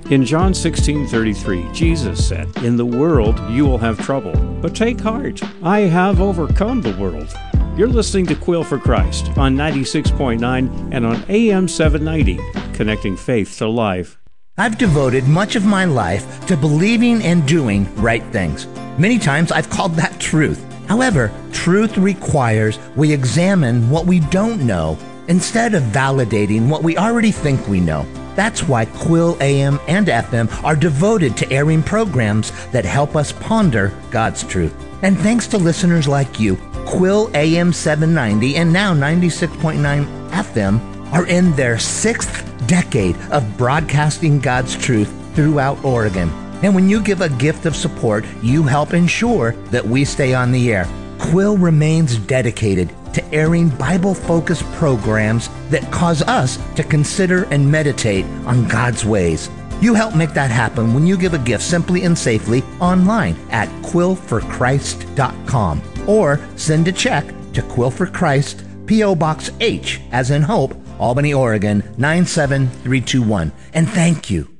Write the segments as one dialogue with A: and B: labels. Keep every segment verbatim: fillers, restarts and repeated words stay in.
A: In John sixteen thirty-three, Jesus said, "In the world you will have trouble, but take heart. I have overcome the world." You're listening to Quill for Christ on ninety-six point nine and on A M seven ninety, connecting faith to life.
B: I've devoted much of my life to believing and doing right things. Many times I've called that truth. However, truth requires we examine what we don't know instead of validating what we already think we know. That's why Quill A M and F M are devoted to airing programs that help us ponder God's truth. And thanks to listeners like you, Quill A M seven ninety and now ninety-six point nine F M are in their sixth decade of broadcasting God's truth throughout Oregon. And when you give a gift of support, you help ensure that we stay on the air. Quill remains dedicated to airing Bible-focused programs that cause us to consider and meditate on God's ways. You help make that happen when you give a gift simply and safely online at quill for christ dot com or send a check to Quill for Christ, P O. Box H, as in Hope, Albany, Oregon, nine seven three two one. And thank you.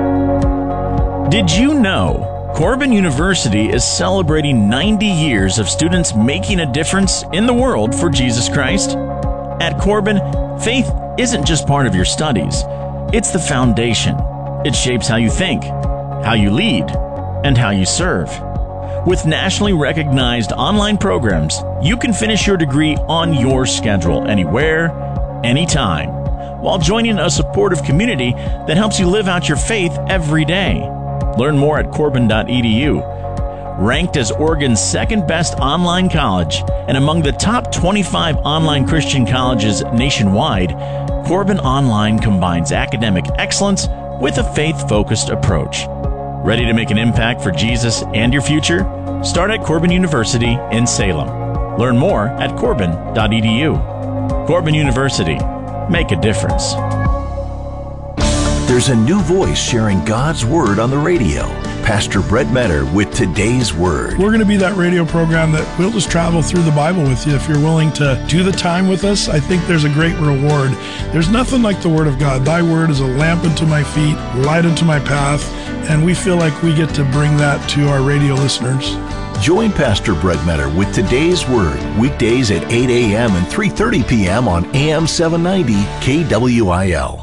C: Did you know Corbin University is celebrating ninety years of students making a difference in the world for Jesus Christ? At Corbin, faith isn't just part of your studies. It's the foundation. It shapes how you think, how you lead, and how you serve. With nationally recognized online programs, you can finish your degree on your schedule, anywhere, anytime, while joining a supportive community that helps you live out your faith every day. Learn more at corbin dot e d u. Ranked as Oregon's second best online college and among the top twenty-five online Christian colleges nationwide, Corbin Online combines academic excellence with a faith-focused approach. Ready to make an impact for Jesus and your future? Start at Corbin University in Salem. Learn more at corbin dot e d u. Corbin University. Make a difference.
D: There's a new voice sharing God's Word on the radio. Pastor Brett Metter with Today's Word.
E: We're going to be that radio program that we'll just travel through the Bible with you. If you're willing to do the time with us, I think there's a great reward. There's nothing like the Word of God. Thy Word is a lamp unto my feet, light unto my path, and we feel like we get to bring that to our radio listeners.
D: Join Pastor Brett Metter with Today's Word, weekdays at eight a.m. and three thirty p.m. on A M seven ninety K W I L.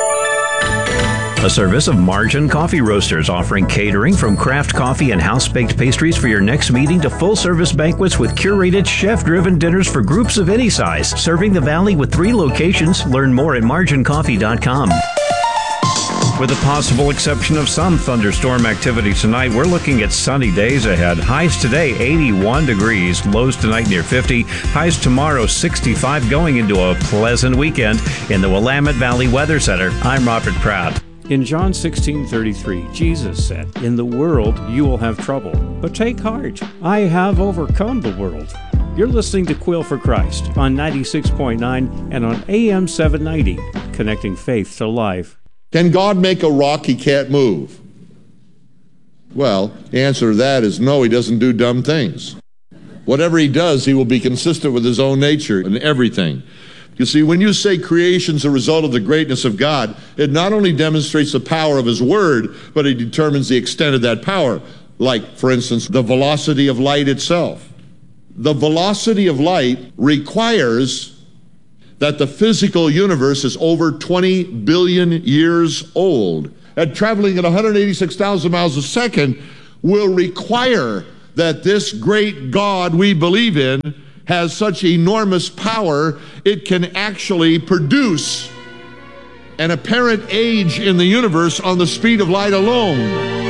A: A service of Margin Coffee Roasters, offering catering from craft coffee and house-baked pastries for your next meeting to full-service banquets with curated, chef-driven dinners for groups of any size. Serving the Valley with three locations. Learn more at margin coffee dot com. With the possible exception of some thunderstorm activity tonight, we're looking at sunny days ahead. Highs today, eighty-one degrees. Lows tonight near fifty. Highs tomorrow, sixty-five, going into a pleasant weekend. In the Willamette Valley Weather Center, I'm Robert Pratt. In John sixteen thirty-three, Jesus said, "In the world you will have trouble, but take heart. I have overcome the world." You're listening to Quill for Christ on ninety-six point nine and on A M seven ninety, connecting faith to life.
F: Can God make a rock he can't move? Well, the answer to that is no, he doesn't do dumb things. Whatever he does, he will be consistent with his own nature in everything. You see, when you say creation's a result of the greatness of God, it not only demonstrates the power of his word, but it determines the extent of that power. Like, for instance, the velocity of light itself. The velocity of light requires that the physical universe is over twenty billion years old. And traveling at one hundred eighty-six thousand miles a second will require that this great God we believe in has such enormous power, it can actually produce an apparent age in the universe on the speed of light alone.